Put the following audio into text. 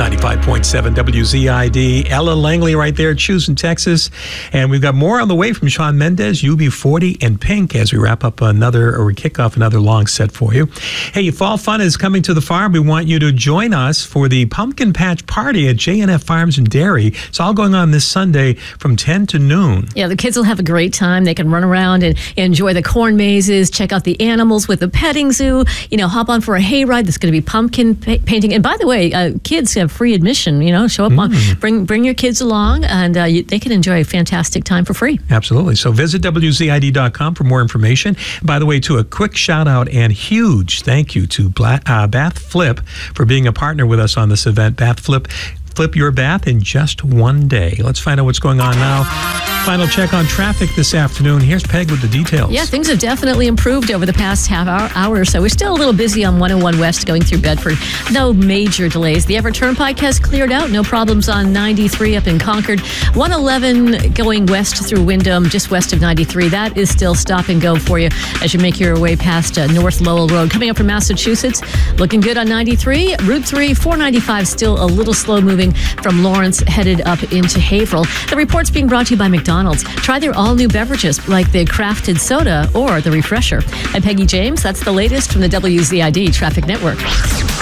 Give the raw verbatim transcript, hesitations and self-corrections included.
ninety-five point seven W Z I D. Ella Langley right there, choosing Texas. And we've got more on the way from Shawn Mendes, U B forty, and Pink as we wrap up another, or we kick off another long set for you. Hey, fall fun is coming to the farm. We want you to join us for the Pumpkin Patch Party at J N F Farms and Dairy. It's all going on this Sunday from ten to noon. Yeah, the kids will have a great time. They can run around and enjoy the corn mazes, check out the animals with the petting zoo, you know, hop on for a hayride. There's going to be pumpkin pa- painting. And by the way, uh, kids have free admission, you know, show up mm. on, bring bring your kids along, and uh, you, they can enjoy a fantastic time for free. Absolutely. So visit W Z I D dot com for more information. By the way, too, a quick shout out and huge thank you to Bla- uh, Bath Flip for being a partner with us on this event. Bath Flip, flip your bath in just one day. Let's find out what's going on now. Final check on traffic this afternoon. Here's Peg with the details. Yeah, things have definitely improved over the past half hour, hour or so. We're still a little busy on one oh one West going through Bedford. No major delays. The Everett Turnpike has cleared out. No problems on ninety-three up in Concord. one eleven going west through Windham, just west of ninety-three. That is still stop and go for you as you make your way past uh, North Lowell Road. Coming up from Massachusetts, looking good on ninety-three. Route three, four ninety-five, still a little slow moving from Lawrence headed up into Haverhill. The report's being brought to you by McDonald's. Try their all-new beverages like the crafted soda or the refresher. I'm Peggy James. That's the latest from the W Z I D Traffic Network.